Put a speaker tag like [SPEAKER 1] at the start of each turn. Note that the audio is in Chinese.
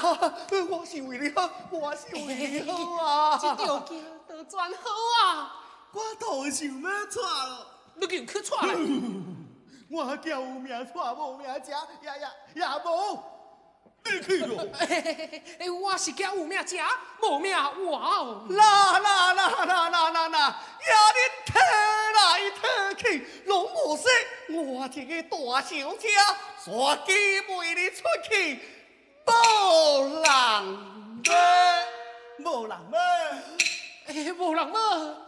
[SPEAKER 1] 我是为你好，我是为你好啊！
[SPEAKER 2] 这条件都转好啊！
[SPEAKER 1] 我头想要娶咯，
[SPEAKER 2] 你叫去娶来。
[SPEAKER 1] 我叫有命娶，无命食，也无。你去咯！
[SPEAKER 2] 我是叫有命食，无命活。
[SPEAKER 1] 那，也恁提来提去，拢无说，我这个大小姐，煞机陪你出去，无人买，无人买。
[SPEAKER 2] 无人要。